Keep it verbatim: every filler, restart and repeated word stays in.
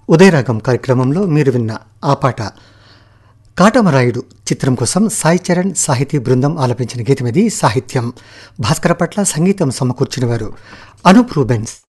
ఉదయరాగం కార్యక్రమంలో మీరు విన్న ఆ పాట కాటమరాయుడు చిత్రం కోసం సాయి చరణ్ సాహితీ బృందం ఆలపించిన గీతం ఇది. సాహిత్యం భాస్కర పట్ల, సంగీతం సమకూర్చిన వారు అనూప్ రూబెన్స్.